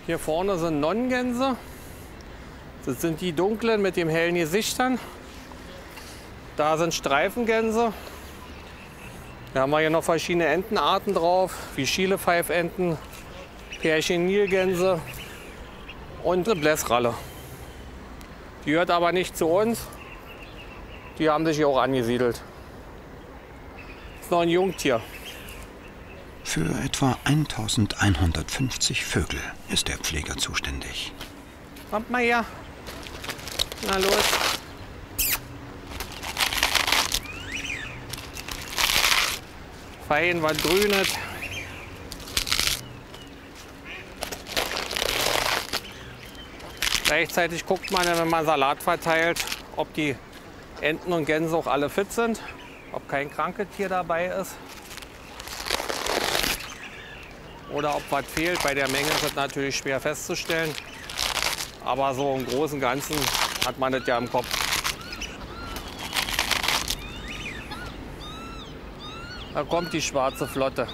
Hier vorne sind Nonnengänse. Das sind die dunklen mit den hellen Gesichtern. Da sind Streifengänse. Da haben wir hier noch verschiedene Entenarten drauf, wie Schiele-Pfeifenten, Pärchen-Nilgänse und eine Blässralle. Die gehört aber nicht zu uns. Die haben sich hier auch angesiedelt. Das ist noch ein Jungtier. Für etwa 1150 Vögel ist der Pfleger zuständig. Kommt mal her. Na los. Fein, was Grünes. Gleichzeitig guckt man, wenn man Salat verteilt, ob die Enten und Gänse auch alle fit sind, ob kein krankes Tier dabei ist. Oder ob was fehlt. Bei der Menge ist das natürlich schwer festzustellen. Aber so im Großen und Ganzen hat man das ja im Kopf. Da kommt die schwarze Flotte.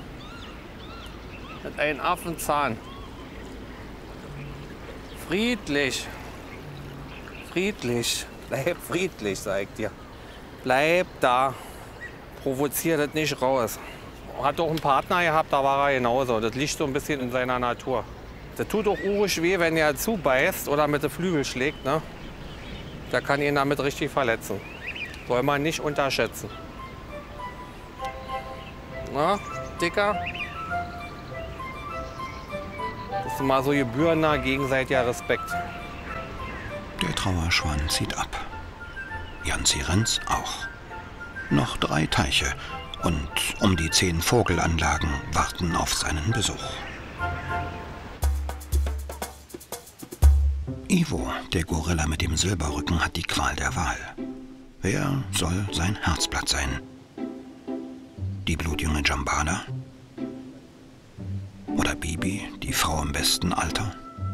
Mit einem Affenzahn. Friedlich. Friedlich. Bleib friedlich, sag ich dir. Bleib da. Provoziert das nicht raus. Hat auch einen Partner gehabt, da war er genauso. Das liegt so ein bisschen in seiner Natur. Das tut auch urisch weh, wenn er zubeißt oder mit den Flügeln schlägt. Ne? Der kann ihn damit richtig verletzen. Soll man nicht unterschätzen. Na, Dicker? Das ist mal so gebührender gegenseitiger Respekt. Der Trauerschwan zieht ab. Janzi Renz auch. Noch 3 Teiche und um die 10 Vogelanlagen warten auf seinen Besuch. Ivo, der Gorilla mit dem Silberrücken, hat die Qual der Wahl. Wer soll sein Herzblatt sein? Die blutjunge Djambala? Oder Bibi, die Frau im besten Alter?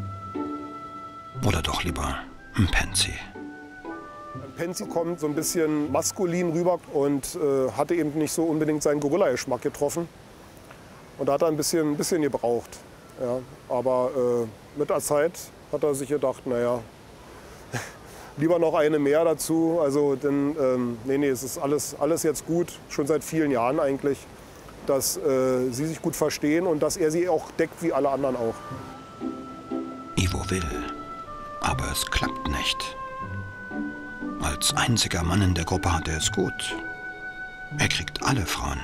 Oder doch lieber Mpenzi? Mpenzi kommt so ein bisschen maskulin rüber und hatte eben nicht so unbedingt seinen Gorilla-Geschmack getroffen. Und da hat er ein bisschen gebraucht. Ja. Aber mit der Zeit hat er sich gedacht, naja, lieber noch eine mehr dazu. Also, denn, nee, es ist alles jetzt gut, schon seit vielen Jahren eigentlich, dass sie sich gut verstehen und dass er sie auch deckt wie alle anderen auch. Ivo will, aber es klappt nicht. Als einziger Mann in der Gruppe hat er es gut. Er kriegt alle Frauen.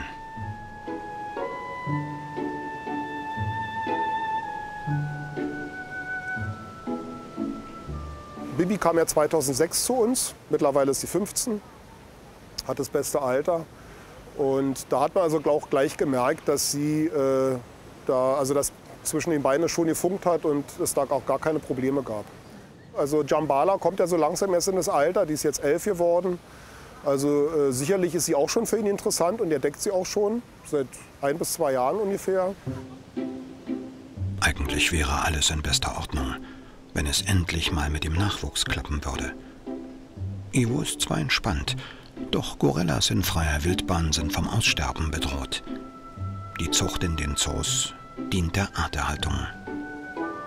Bibi kam ja 2006 zu uns. Mittlerweile ist sie 15, hat das beste Alter. Und da hat man also auch gleich gemerkt, dass sie dass zwischen den Beinen schon gefunkt hat und es da auch gar keine Probleme gab. Also Djambala kommt ja so langsam erst in das Alter, die ist jetzt 11 geworden. Also sicherlich ist sie auch schon für ihn interessant und er deckt sie auch schon, seit 1 bis 2 Jahren ungefähr. Eigentlich wäre alles in bester Ordnung, wenn es endlich mal mit dem Nachwuchs klappen würde. Ivo ist zwar entspannt, doch Gorillas in freier Wildbahn sind vom Aussterben bedroht. Die Zucht in den Zoos dient der Arterhaltung.